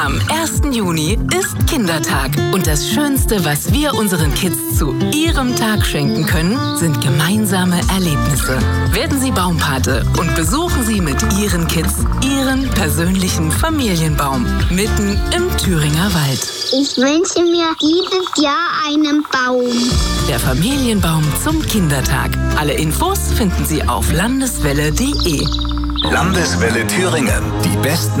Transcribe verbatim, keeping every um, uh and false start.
Am ersten Juni ist Kindertag und das Schönste, was wir unseren Kids zu ihrem Tag schenken können, sind gemeinsame Erlebnisse. Werden Sie Baumpate und besuchen Sie mit Ihren Kids Ihren persönlichen Familienbaum mitten im Thüringer Wald. Ich wünsche mir dieses Jahr einen Baum. Der Familienbaum zum Kindertag. Alle Infos finden Sie auf landeswelle punkt de. Landeswelle Thüringen. Die besten